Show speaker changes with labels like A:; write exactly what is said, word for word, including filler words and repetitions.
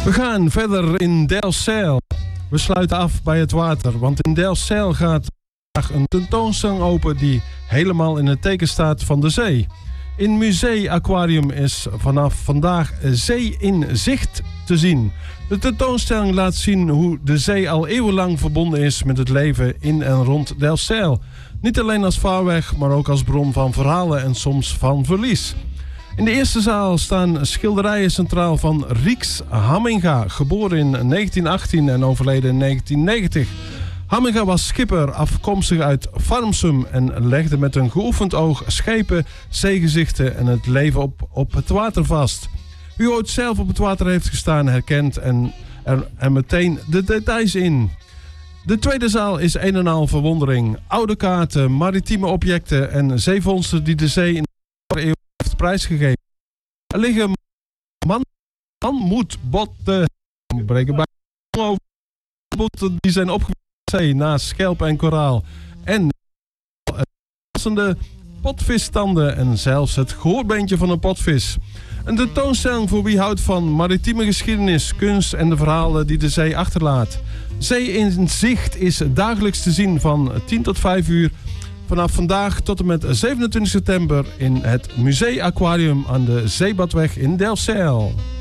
A: We gaan verder in Delfzijl. We sluiten af bij het water, want in Delfzijl gaat vandaag een tentoonstelling open die helemaal in het teken staat van de zee. In Museum Aquarium is vanaf vandaag Zee in Zicht te zien. De tentoonstelling laat zien hoe de zee al eeuwenlang verbonden is met het leven in en rond Delfzijl. Niet alleen als vaarweg, maar ook als bron van verhalen en soms van verlies. In de eerste zaal staan schilderijen centraal van Rieks Hamminga, geboren in negentien achttien en overleden in negentien negentig. Hamminga was schipper, afkomstig uit Farmsum en legde met een geoefend oog schepen, zeegezichten en het leven op, op het water vast. Wie ooit zelf op het water heeft gestaan herkent en er, er meteen de details in. De tweede zaal is een en al verwondering. Oude kaarten, maritieme objecten en zeevondsten die de zee in de eeuw heeft prijsgegeven. Er liggen man, manmoetbotten, breken bij botten die zijn opgevoerd in de zee naast schelp en koraal. En passende potvisstanden en zelfs het gehoorbeentje van een potvis. Een tentoonstelling voor wie houdt van maritieme geschiedenis, kunst en de verhalen die de zee achterlaat. Zee in Zicht is dagelijks te zien van tien tot vijf uur. Vanaf vandaag tot en met zevenentwintig september in het Museum Aquarium aan de Zeebadweg in Delfzijl.